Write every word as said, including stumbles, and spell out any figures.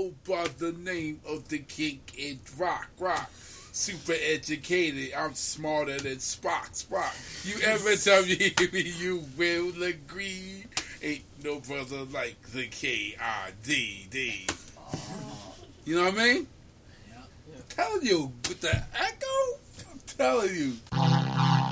go by the name of the King in Rock Rock. Super educated, I'm smarter than Spock Spock. You ever tell me you will agree? Ain't no brother like the K I D D. You know what I mean? Yeah. I'm telling you, with the echo, I'm telling you.